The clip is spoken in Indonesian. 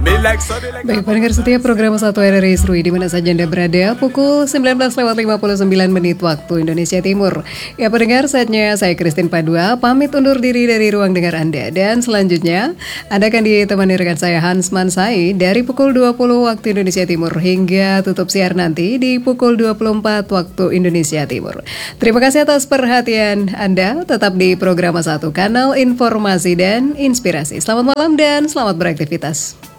Baik, pendengar setia program Satu RRI Serui di mana saja Anda berada, pukul 19:59 waktu Indonesia Timur. Ya pendengar, saatnya saya Christine Padua pamit undur diri dari ruang dengar Anda. Dan selanjutnya, Anda akan ditemani rekan saya Hans Mansai dari pukul 20 waktu Indonesia Timur hingga tutup siar nanti di pukul 24 waktu Indonesia Timur. Terima kasih atas perhatian Anda, tetap di program Satu, kanal informasi dan inspirasi. Selamat malam dan selamat beraktivitas.